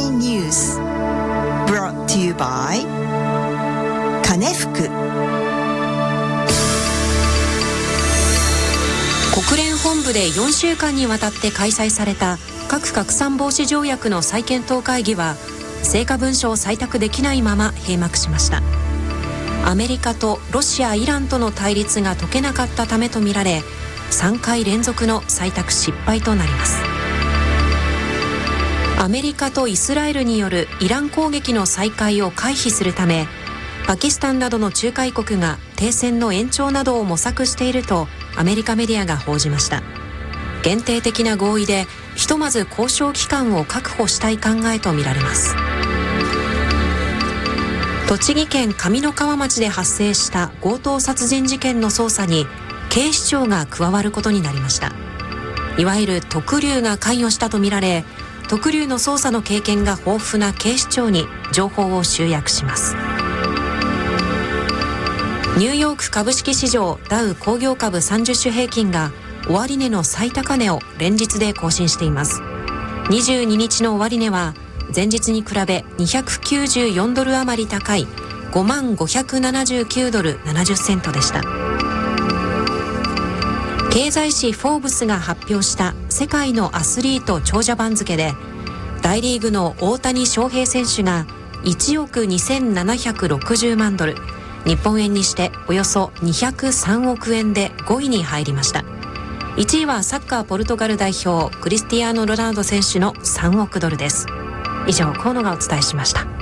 Headline News brought to you by 金福。 国連本部で4週間にわたって開催された核拡散防止条約の再検討会議は成果文書を採択できないまま閉幕しました。アメリカとロシア、イランとの対立が解けなかったためとみられ、3回連続の採択失敗となります。アメリカとイスラエルによるイラン攻撃の再開を回避するため、パキスタンなどの仲介国が停戦の延長などを模索しているとアメリカメディアが報じました。限定的な合意でひとまず交渉期間を確保したい考えとみられます。栃木県上三川町で発生した強盗殺人事件の捜査に警視庁が加わることになりました。いわゆる特竜が関与したとみられ、特竜の捜査の経験が豊富な警視庁に情報を集約します。ニューヨーク株式市場ダウ工業株30種平均が終値の最高値を連日で更新しています。22日の終値は前日に比べ294ドル余り高い5579ドル70セントでした。経済誌フォーブスが発表した世界のアスリート長者番付で、大リーグの大谷翔平選手が1億2760万ドル、日本円にしておよそ203億円で5位に入りました。1位はサッカーポルトガル代表クリスティアーノ・ロナウド選手の3億ドルです。以上、河野がお伝えしました。